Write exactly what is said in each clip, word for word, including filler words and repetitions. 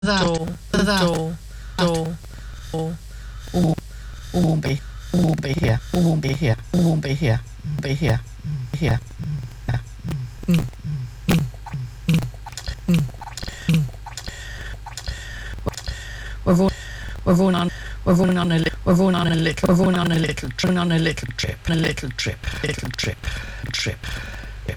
that, do, that, do, do, do. who won't be, who won't be here, who won't be here, who won't be here, be here, here. We're going, we're going on, we're going on a, li- we're going on a little, we're going on a little, trip, on a little trip, a little trip, little trip, trip, trip.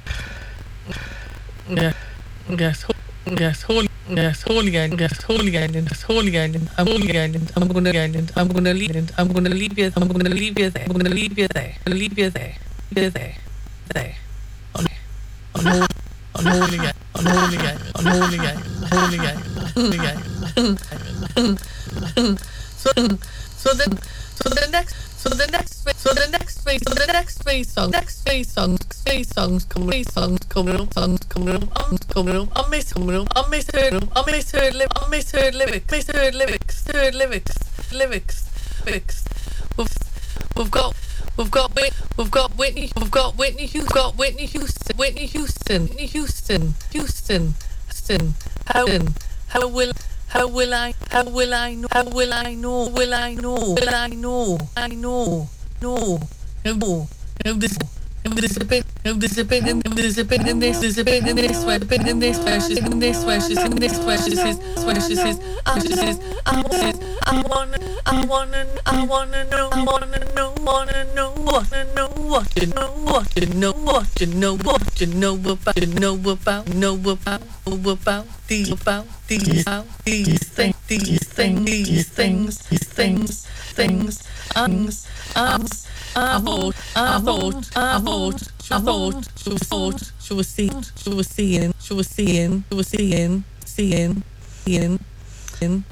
Yeah, yes, ho- yes, holy, yes, holy island, yes, holy island, yes, holy island, I'm holy island, I'm gonna island, I'm gonna leave it, I'm gonna leave you, I'm gonna leave you there, I'm gonna leave you there, I'm gonna leave you there, there, there, there, on, on holy, on holy island, on holy island, on holy island, holy island, holy island. So, so the, so the next, so the next, so the next phase, so the next phase song, next phase songs, phase songs coming, phase songs coming up, songs coming up, I'm coming up, I miss coming up, I miss heard, I miss heard, I miss heard lyrics, miss heard lyrics, heard lyrics, lyrics, lyrics. We've, we've got, we've got, Whit, we've got Whitney, we've got Whitney Houston, got Whitney Houston, Whitney Houston, Whitney Houston, Houston, Houston. How, how will, how will I, how will I know, how will I know, will I know, will I know, I know, no, no, no, this. If there's a bit, if there's a bit, if there's a bit in this, there's a bit in this, where the bit in this, where she's in this, where she's in this, where she's his, where she's his, I she's his, I want, I wanna, I wanna, I wanna know, I wanna know, wanna know, wanna know, what you know, what you know, what you know, what you know about, you know about, know about, know about these, about these, about these things, these things, these things, these things, things, things, things. I thought, I thought, I thought, I thought, she was thought, she was seeing, she was seeing, she was seeing, she was seeing, seeing, seeing, seeing.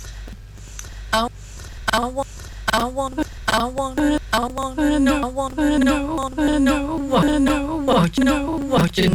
I, I want, I want, I want, I want to know, I want to know, I want to know, what, know, what you know, what you know.